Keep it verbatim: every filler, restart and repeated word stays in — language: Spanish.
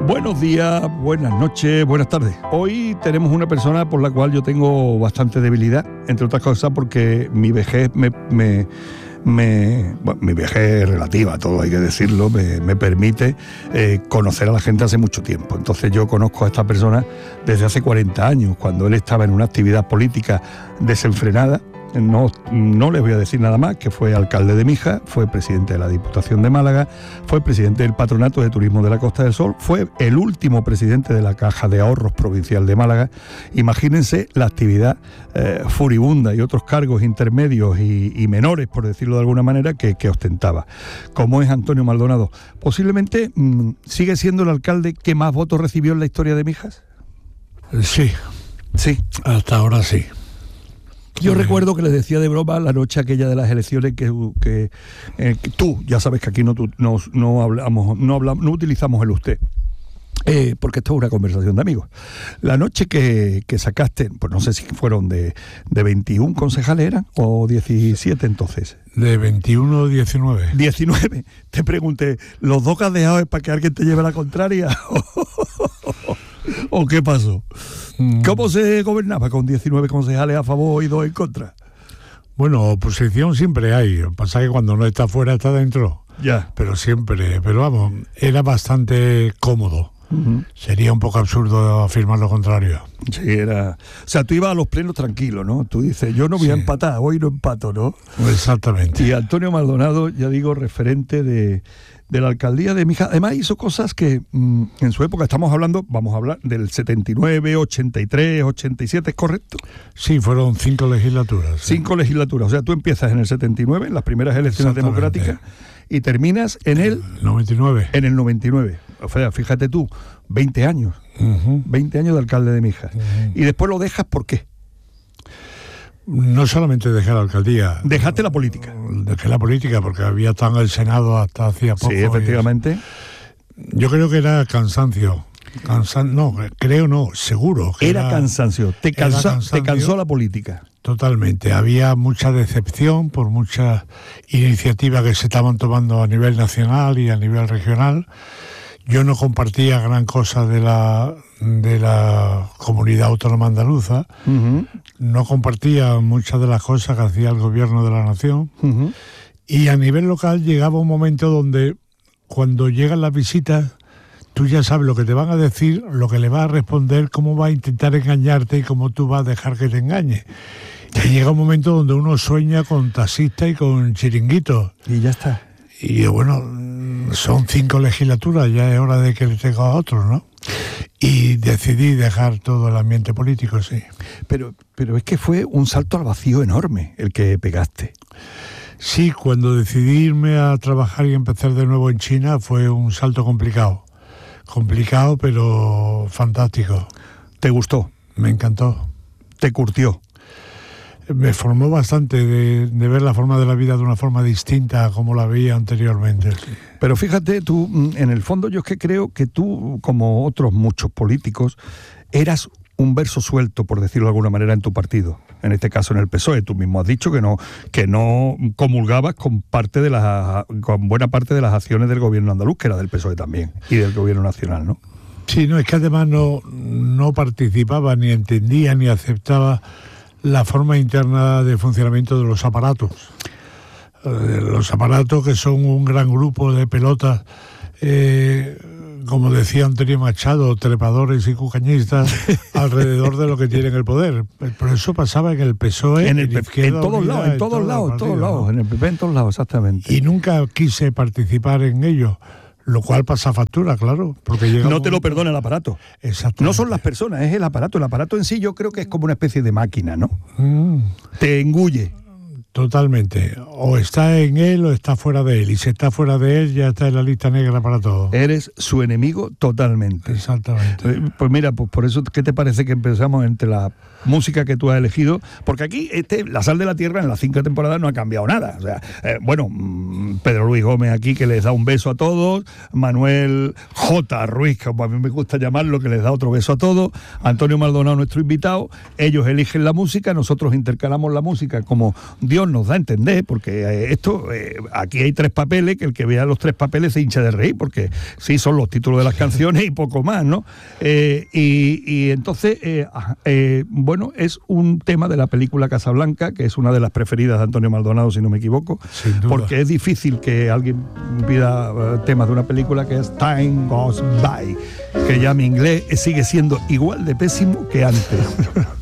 Buenos días, buenas noches, buenas tardes. Hoy tenemos una persona por la cual yo tengo bastante debilidad, entre otras cosas porque mi vejez me... me Me, bueno, mi vejez relativa, todo hay que decirlo, me, me permite eh, conocer a la gente hace mucho tiempo. Entonces yo conozco a esta persona desde hace cuarenta años, cuando él estaba en una actividad política desenfrenada. No, no les voy a decir nada más, que fue alcalde de Mijas, fue presidente de la Diputación de Málaga, fue presidente del Patronato de Turismo de la Costa del Sol, fue el último presidente de la Caja de Ahorros Provincial de Málaga. Imagínense la actividad eh, furibunda y otros cargos intermedios y, y menores, por decirlo de alguna manera, que, que ostentaba. Como es Antonio Maldonado, posiblemente mmm, sigue siendo el alcalde que más votos recibió en la historia de Mijas. Sí, sí, hasta ahora sí. Yo recuerdo que les decía de broma la noche aquella de las elecciones que, que, eh, que tú, ya sabes que aquí no, tú, no, no hablamos, no hablamos, no utilizamos el usted, eh, porque esto es una conversación de amigos. La noche que, que sacaste, pues no sé si fueron de, de veintiún concejales eran o diecisiete entonces. De veintiuno o diecinueve. diecinueve. Te pregunté, ¿los dos que has dejado es para que alguien te lleve la contraria? ¿O qué pasó? ¿Cómo se gobernaba con diecinueve concejales a favor y dos en contra? Bueno, oposición siempre hay. Lo que pasa es que cuando no está fuera está dentro. Ya. Pero siempre. Pero vamos, era bastante cómodo. Uh-huh. Sería un poco absurdo afirmar lo contrario. Sí, era... O sea, tú ibas a los plenos tranquilo, ¿no? Tú dices, yo no voy sí. a empatar, hoy no empato, ¿no? Exactamente. Y Antonio Maldonado, ya digo, referente de... de la alcaldía de Mijas. Además hizo cosas que mmm, en su época, estamos hablando, vamos a hablar del setenta y nueve, ochenta y tres, ochenta y siete, ¿es correcto? Sí, fueron cinco legislaturas. ¿sí? Cinco legislaturas, o sea, tú empiezas en el setenta y nueve, en las primeras elecciones democráticas, y terminas en el... noventa y nueve. En el noventa y nueve. O sea, fíjate tú, veinte años. Uh-huh. veinte años de alcalde de Mijas. Uh-huh. Y después lo dejas, ¿por qué? No solamente dejé la alcaldía. Dejaste la política. Dejé la política porque había estado en el Senado hasta hacía poco. Sí, efectivamente. Yo creo que era cansancio. Cansan... No, creo no, seguro. Que era, era cansancio. Te, cansa... era cansancio. Te cansó la política. Totalmente. Había mucha decepción por muchas iniciativas que se estaban tomando a nivel nacional y a nivel regional. Yo no compartía gran cosa de la de la comunidad autónoma andaluza. Uh-huh. No compartía muchas de las cosas que hacía el gobierno de la nación. Uh-huh. Y a nivel local llegaba un momento donde cuando llegan las visitas, tú ya sabes lo que te van a decir, lo que le vas a responder, cómo va a intentar engañarte y cómo tú vas a dejar que te engañe. Y llega un momento donde uno sueña con taxistas y con chiringuitos. Y ya está. Y bueno, son cinco legislaturas, ya es hora de que le tenga a otros, ¿no? Y decidí dejar todo el ambiente político, sí. Pero, pero es que fue un salto al vacío enorme el que pegaste. Sí, cuando decidí irme a trabajar y empezar de nuevo en China fue un salto complicado. Complicado, pero fantástico. ¿Te gustó? Me encantó. ¿Te curtió? Me formó bastante de, de ver la forma de la vida de una forma distinta a como la veía anteriormente. Sí. Pero fíjate, tú, en el fondo yo es que creo que tú, como otros muchos políticos, eras un verso suelto, por decirlo de alguna manera, en tu partido. En este caso en el P S O E. Tú mismo has dicho que no, que no comulgabas con parte de las, con buena parte de las acciones del gobierno andaluz, que era del P S O E también, y del gobierno nacional, ¿no? Sí, no, es que además no, no participaba, ni entendía, ni aceptaba la forma interna de funcionamiento de los aparatos. Eh, los aparatos que son un gran grupo de pelotas, eh, como decía Antonio Machado, trepadores y cucañistas alrededor de lo que tienen el poder. Por eso pasaba en el P S O E, en, el, en, en todos lados, en todos lados, en todos lados, en el P P, en todos lados, exactamente. Y nunca quise participar en ello. Lo cual pasa factura, claro. Porque llega no te lo perdona el aparato. Exactamente. No son las personas, es el aparato. El aparato en sí yo creo que es como una especie de máquina, ¿no? Mm. Te engulle. Totalmente. O está en él o está fuera de él. Y si está fuera de él, ya está en la lista negra para todo. Eres su enemigo totalmente. Exactamente. Pues mira, pues por eso, ¿qué te parece que empezamos entre la música que tú has elegido? Porque aquí este, La Sal de la Tierra en las cinco temporadas no ha cambiado nada. O sea, eh, bueno, Pedro Luis Gómez aquí que les da un beso a todos, Manuel J. Ruiz, como a mí me gusta llamarlo, que les da otro beso a todos, Antonio Maldonado, nuestro invitado. Ellos eligen la música, nosotros intercalamos la música como Dios guión nos da a entender, porque eh, esto, eh, aquí hay tres papeles, que el que vea los tres papeles se hincha de reír, porque sí, son los títulos de las canciones y poco más, ¿no? Eh, y, y entonces, eh, eh, bueno, es un tema de la película Casablanca, que es una de las preferidas de Antonio Maldonado, si no me equivoco, porque es difícil que alguien pida uh, temas de una película que es Time Goes By, que ya mi inglés sigue siendo igual de pésimo que antes.